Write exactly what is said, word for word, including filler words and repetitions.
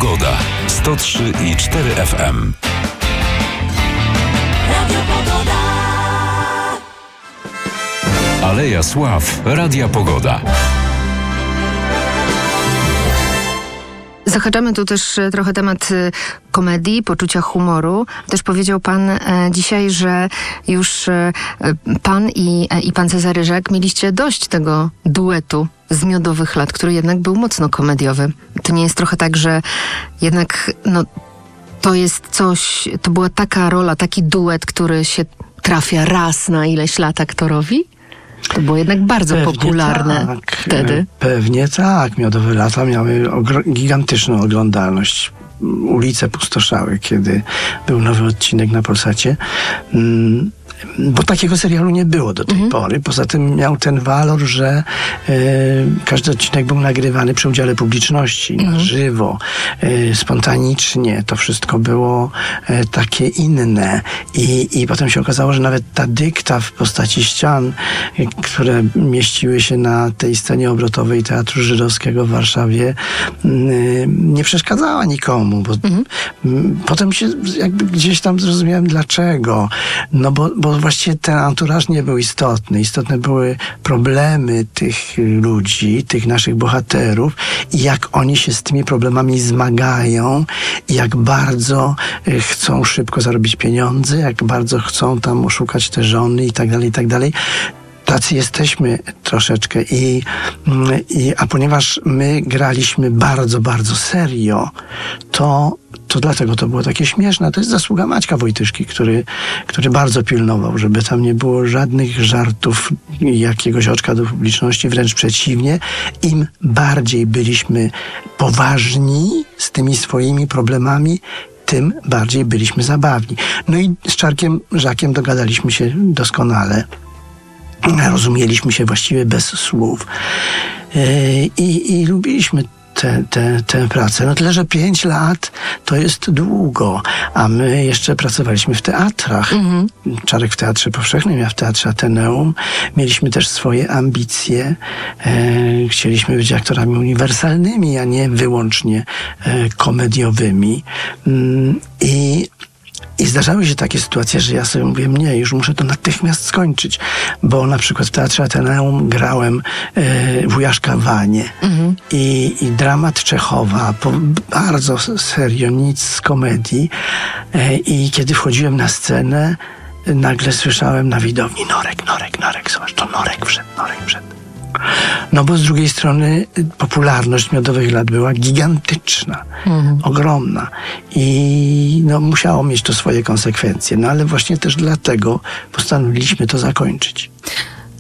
Pogoda. sto trzy i cztery F M. Radio Pogoda. Aleja Sław. Radia Pogoda. Zahaczamy tu też trochę temat komedii, poczucia humoru. Też powiedział pan e, dzisiaj, że już e, pan i, e, i pan Cezary Żak mieliście dość tego duetu z Miodowych Lat, który jednak był mocno komediowy. To nie jest trochę tak, że jednak no, to jest coś, to była taka rola, taki duet, który się trafia raz na ileś lat aktorowi? To było jednak bardzo pewnie popularne tak, wtedy. Pewnie tak. Miodowe Lata miały ogro- gigantyczną oglądalność. Ulice pustoszały, kiedy był nowy odcinek na Polsacie. Mm, bo takiego serialu nie było do tej mhm. pory. Poza tym miał ten walor, że e, każdy odcinek był nagrywany przy udziale publiczności, mhm. na żywo, e, spontanicznie. To wszystko było e, takie inne. I, I potem się okazało, że nawet ta dykta w postaci ścian, e, które mieściły się na tej scenie obrotowej Teatru Żydowskiego w Warszawie, e, nie przeszkadzała nikomu. Bo, mhm. m, potem się jakby gdzieś tam zrozumiałem dlaczego. No bo, bo właściwie ten anturaż nie był istotny. Istotne były problemy tych ludzi, tych naszych bohaterów i jak oni się z tymi problemami zmagają i jak bardzo chcą szybko zarobić pieniądze, jak bardzo chcą tam oszukać te żony i tak dalej, i tak dalej. Tacy jesteśmy troszeczkę i, i a ponieważ my graliśmy bardzo, bardzo serio, to, to dlatego to było takie śmieszne. To jest zasługa Maćka Wojtyszki, który, który bardzo pilnował, żeby tam nie było żadnych żartów i jakiegoś oczka do publiczności, wręcz przeciwnie. Im bardziej byliśmy poważni z tymi swoimi problemami, tym bardziej byliśmy zabawni. No i z Czarkiem Żakiem dogadaliśmy się doskonale. Rozumieliśmy się właściwie bez słów i, i lubiliśmy tę te, te pracę. No tyle, że pięć lat to jest długo, a my jeszcze pracowaliśmy w teatrach. Mm-hmm. Czarek w Teatrze Powszechnym, ja w Teatrze Ateneum. Mieliśmy też swoje ambicje. E, chcieliśmy być aktorami uniwersalnymi, a nie wyłącznie e, komediowymi. Mm, I I zdarzały się takie sytuacje, że ja sobie mówię, nie, już muszę to natychmiast skończyć, bo na przykład w Teatrze Ateneum grałem e, wujaszka Wanie mhm. I, i dramat Czechowa, po, bardzo serio, nic z komedii e, i kiedy wchodziłem na scenę, nagle słyszałem na widowni Norek, Norek, Norek, zobacz, to Norek wszedł, Norek wszedł. No bo z drugiej strony popularność Miodowych Lat była gigantyczna, mhm. ogromna i no, musiało mieć to swoje konsekwencje. No ale właśnie też dlatego postanowiliśmy to zakończyć.